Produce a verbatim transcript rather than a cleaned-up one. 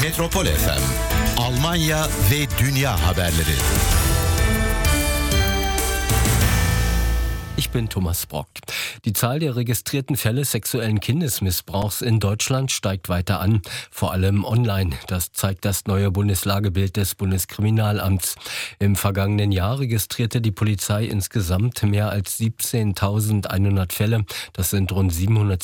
Metropol F M, Almanya ve Dünya haberleri. Ich bin Thomas Brock. Die Zahl der registrierten Fälle sexuellen Kindesmissbrauchs in Deutschland steigt weiter an, vor allem online. Das zeigt das neue Bundeslagebild des Bundeskriminalamts. Im vergangenen Jahr registrierte die Polizei insgesamt mehr als siebzehntausendeinhundert Fälle. Das sind rund siebenhundert